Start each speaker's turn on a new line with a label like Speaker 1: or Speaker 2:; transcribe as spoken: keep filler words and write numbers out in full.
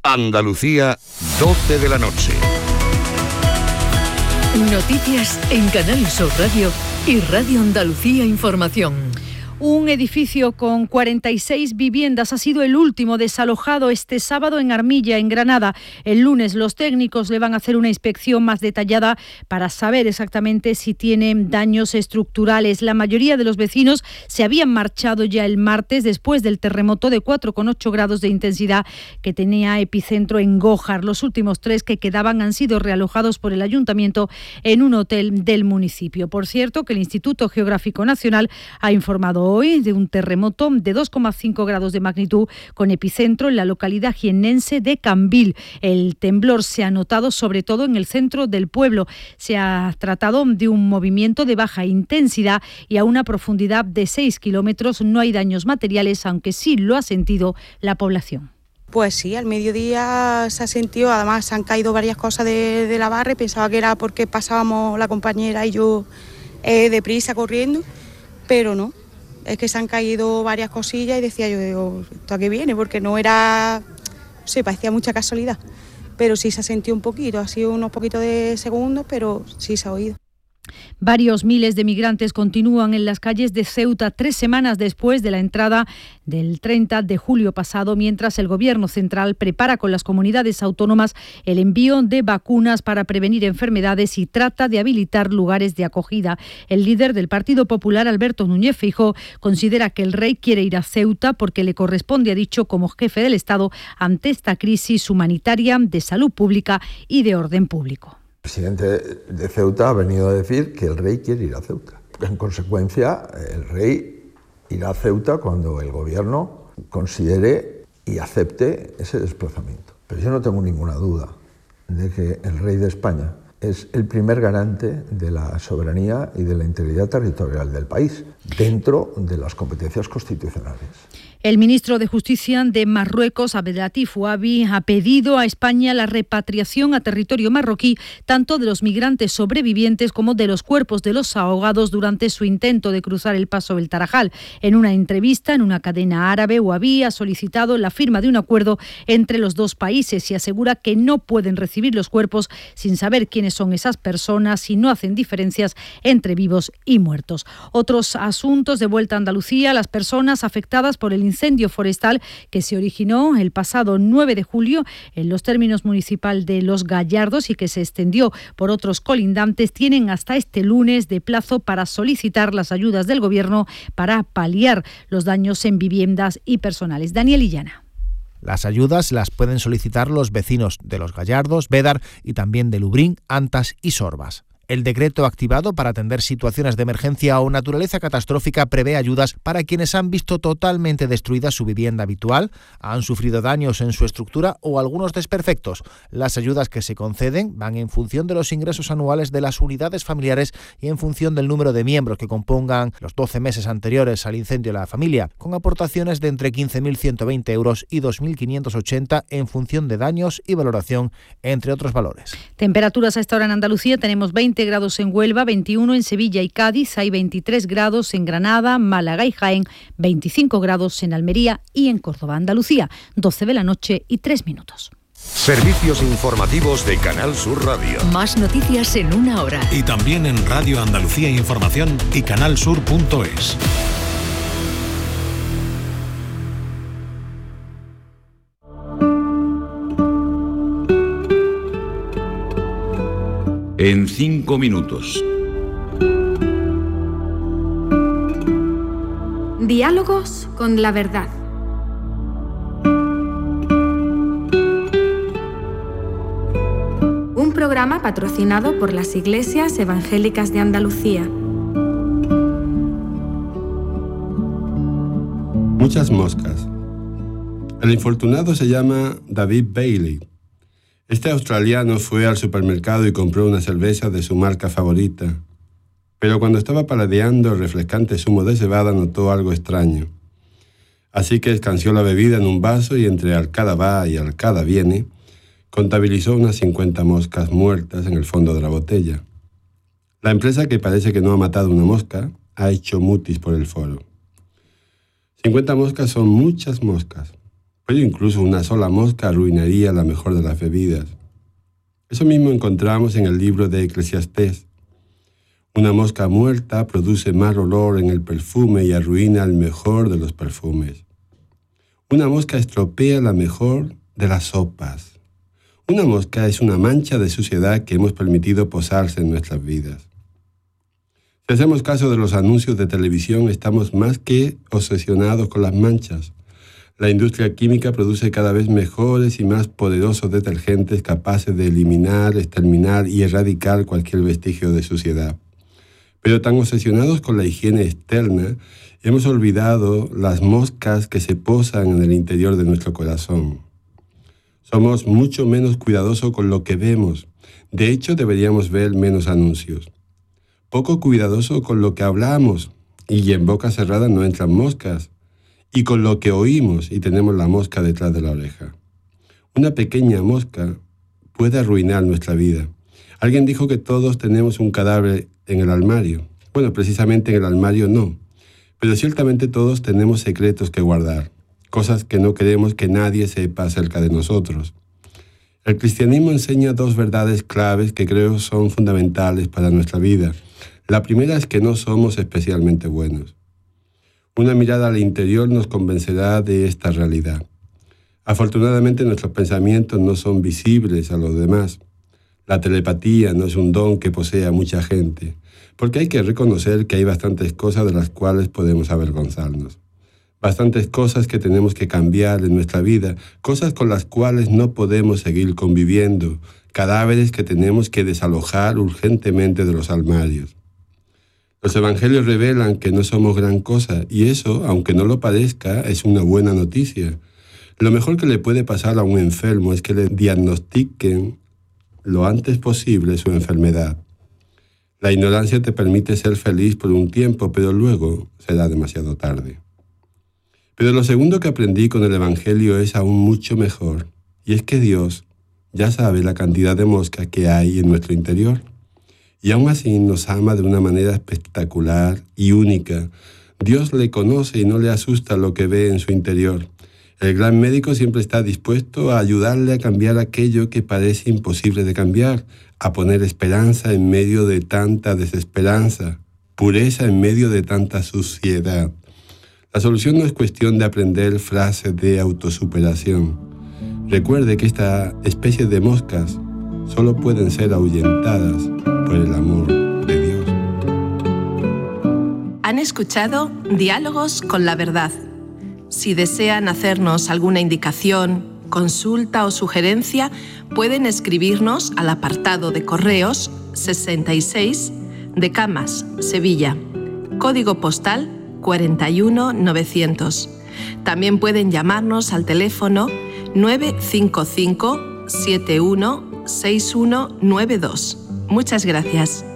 Speaker 1: Andalucía, doce de la noche.
Speaker 2: Noticias en Canal Sur Radio y Radio Andalucía Información. Un edificio con cuarenta y seis viviendas ha sido el último desalojado este sábado en Armilla, en Granada. El lunes los técnicos le van a hacer una inspección más detallada para saber exactamente si tienen daños estructurales. La mayoría de los vecinos se habían marchado ya el martes después del terremoto de cuatro coma ocho grados de intensidad que tenía epicentro en Gójar. Los últimos tres que quedaban han sido realojados por el ayuntamiento en un hotel del municipio. Por cierto, que el Instituto Geográfico Nacional ha informado hoy de un terremoto de dos coma cinco grados de magnitud con epicentro en la localidad jiennense de Cambil. El temblor se ha notado sobre todo en el centro del pueblo. Se ha tratado de un movimiento de baja intensidad y a una profundidad de seis kilómetros. No hay daños materiales, aunque sí lo ha sentido la población.
Speaker 3: Pues sí, al mediodía se ha sentido, además se han caído varias cosas de, de la barra y pensaba que era porque pasábamos la compañera y yo eh, deprisa corriendo, pero no. Es que se han caído varias cosillas y decía yo, digo, ¿esto a qué viene? Porque no era, no sé, parecía mucha casualidad. Pero sí se ha sentido un poquito, ha sido unos poquitos de segundos, pero sí se ha oído.
Speaker 2: Varios miles de migrantes continúan en las calles de Ceuta tres semanas después de la entrada del treinta de julio pasado, mientras el Gobierno central prepara con las comunidades autónomas el envío de vacunas para prevenir enfermedades y trata de habilitar lugares de acogida. El líder del Partido Popular, Alberto Núñez Feijóo, considera que el rey quiere ir a Ceuta porque le corresponde, ha dicho, como jefe del Estado ante esta crisis humanitaria, de salud pública y de orden público.
Speaker 4: El presidente de Ceuta ha venido a decir que el rey quiere ir a Ceuta. En consecuencia, el rey irá a Ceuta cuando el gobierno considere y acepte ese desplazamiento. Pero yo no tengo ninguna duda de que el rey de España es el primer garante de la soberanía y de la integridad territorial del país, dentro de las competencias constitucionales.
Speaker 2: El ministro de Justicia de Marruecos, Abdelatif Ouabi, ha pedido a España la repatriación a territorio marroquí tanto de los migrantes sobrevivientes como de los cuerpos de los ahogados durante su intento de cruzar el paso del Tarajal. En una entrevista en una cadena árabe, Ouabi ha solicitado la firma de un acuerdo entre los dos países y asegura que no pueden recibir los cuerpos sin saber quiénes son esas personas y no hacen diferencias entre vivos y muertos. Otros asuntos de vuelta a Andalucía: las personas afectadas por el incendio forestal que se originó el pasado nueve de julio en los términos municipal de Los Gallardos y que se extendió por otros colindantes, tienen hasta este lunes de plazo para solicitar las ayudas del Gobierno para paliar los daños en viviendas y personales. Daniel Illana.
Speaker 5: Las ayudas las pueden solicitar los vecinos de Los Gallardos, Bédar y también de Lubrín, Antas y Sorbas. El decreto activado para atender situaciones de emergencia o naturaleza catastrófica prevé ayudas para quienes han visto totalmente destruida su vivienda habitual, han sufrido daños en su estructura o algunos desperfectos. Las ayudas que se conceden van en función de los ingresos anuales de las unidades familiares y en función del número de miembros que compongan los doce meses anteriores al incendio de la familia, con aportaciones de entre quince mil ciento veinte euros y dos mil quinientos ochenta en función de daños y valoración, entre otros valores.
Speaker 2: Temperaturas a esta hora en Andalucía: tenemos veinte grados en Huelva, veintiuno en Sevilla y Cádiz, hay veintitrés grados en Granada, Málaga y Jaén, veinticinco grados en Almería y en Córdoba. Andalucía, doce de la noche y tres minutos.
Speaker 1: Servicios informativos de Canal Sur Radio.
Speaker 2: Más noticias en una hora.
Speaker 6: Y también en Radio Andalucía Información y canalsur punto es.
Speaker 1: En cinco minutos.
Speaker 7: Diálogos con la verdad. Un programa patrocinado por las Iglesias Evangélicas de Andalucía.
Speaker 8: Muchas moscas. El infortunado se llama David Bailey. Este australiano fue al supermercado y compró una cerveza de su marca favorita. Pero cuando estaba paladeando el refrescante zumo de cebada notó algo extraño. Así que escanció la bebida en un vaso y entre arcada va y arcada viene, contabilizó unas cincuenta moscas muertas en el fondo de la botella. La empresa, que parece que no ha matado una mosca, ha hecho mutis por el foro. cincuenta moscas son muchas moscas, Pero incluso una sola mosca arruinaría la mejor de las bebidas. Eso mismo encontramos en el libro de Eclesiastés. Una mosca muerta produce mal olor en el perfume y arruina el mejor de los perfumes. Una mosca estropea la mejor de las sopas. Una mosca es una mancha de suciedad que hemos permitido posarse en nuestras vidas. Si hacemos caso de los anuncios de televisión, estamos más que obsesionados con las manchas. La industria química produce cada vez mejores y más poderosos detergentes capaces de eliminar, exterminar y erradicar cualquier vestigio de suciedad. Pero tan obsesionados con la higiene externa, hemos olvidado las moscas que se posan en el interior de nuestro corazón. Somos mucho menos cuidadosos con lo que vemos. De hecho, deberíamos ver menos anuncios. Poco cuidadosos con lo que hablamos, y en boca cerrada no entran moscas. Y con lo que oímos, y tenemos la mosca detrás de la oreja. Una pequeña mosca puede arruinar nuestra vida. Alguien dijo que todos tenemos un cadáver en el armario. Bueno, precisamente en el armario no. Pero ciertamente todos tenemos secretos que guardar, cosas que no queremos que nadie sepa acerca de nosotros. El cristianismo enseña dos verdades claves que creo son fundamentales para nuestra vida. La primera es que no somos especialmente buenos. Una mirada al interior nos convencerá de esta realidad. Afortunadamente nuestros pensamientos no son visibles a los demás. La telepatía no es un don que posea mucha gente, porque hay que reconocer que hay bastantes cosas de las cuales podemos avergonzarnos. Bastantes cosas que tenemos que cambiar en nuestra vida, cosas con las cuales no podemos seguir conviviendo, cadáveres que tenemos que desalojar urgentemente de los armarios. Los evangelios revelan que no somos gran cosa, y eso, aunque no lo parezca, es una buena noticia. Lo mejor que le puede pasar a un enfermo es que le diagnostiquen lo antes posible su enfermedad. La ignorancia te permite ser feliz por un tiempo, pero luego será demasiado tarde. Pero lo segundo que aprendí con el evangelio es aún mucho mejor, y es que Dios ya sabe la cantidad de moscas que hay en nuestro interior. Y aún así nos ama de una manera espectacular y única. Dios le conoce y no le asusta lo que ve en su interior. El gran médico siempre está dispuesto a ayudarle a cambiar aquello que parece imposible de cambiar, a poner esperanza en medio de tanta desesperanza, pureza en medio de tanta suciedad. La solución no es cuestión de aprender frases de autosuperación. Recuerde que esta especie de moscas solo pueden ser ahuyentadas por el amor de Dios.
Speaker 9: Han escuchado Diálogos con la Verdad. Si desean hacernos alguna indicación, consulta o sugerencia, pueden escribirnos al apartado de correos sesenta y seis de Camas, Sevilla, código postal cuarenta y uno mil novecientos. También pueden llamarnos al teléfono nueve cinco cinco siete uno seis uno nueve dos. Muchas gracias.